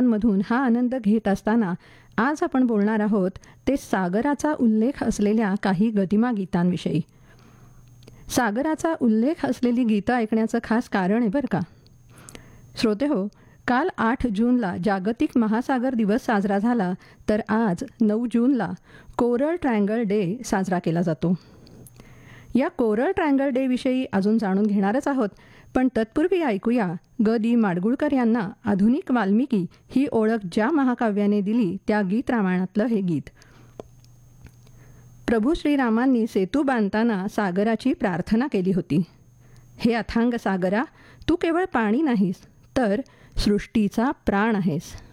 गीतांमधून हा आनंद घेत असताना आज आपण बोलणार आहोत ते सागराचा उल्लेख असलेल्या काही गदिमा गीतांविषयी. सागराचा उल्लेख असलेली गीतं ऐकण्याचं खास कारण आहे बरं का. श्रोतेहो, काल 8 जूनला जागतिक महासागर दिवस साजरा झाला, तर आज 9 जूनला कोरल ट्रायंगल डे साजरा केला जातो. या कोरल ट्रायंगल डे विषयी अजून जाणून घेणारच आहोत, पण तत्पूर्वी ऐकूया ग दी माडगुळकर यांना आधुनिक वाल्मिकी ही ओळख ज्या महाकाव्याने दिली त्या गीत रामायणातलं हे गीत. प्रभू श्रीरामांनी सेतू बांधताना सागराची प्रार्थना केली होती. हे अथांग सागरा, तू केवळ पाणी नाहीस, तर सृष्टीचा प्राण आहेस.